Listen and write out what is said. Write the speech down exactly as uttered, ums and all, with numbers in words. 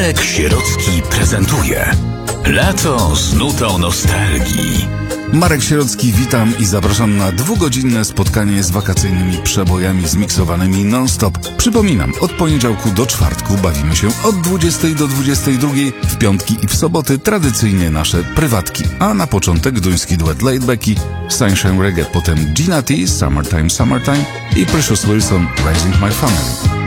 Marek Sierocki prezentuje Lato z nutą nostalgii. Marek Sierocki, witam i zapraszam na dwugodzinne spotkanie z wakacyjnymi przebojami zmiksowanymi non-stop. Przypominam, od poniedziałku do czwartku bawimy się od dwudziestej do dwudziestej drugiej, w piątki i w soboty tradycyjnie nasze prywatki, a na początek duński duet Laidbacki, Sunshine Reggae, potem Gina T, Summertime, Summertime i Precious Wilson, Raising My Family.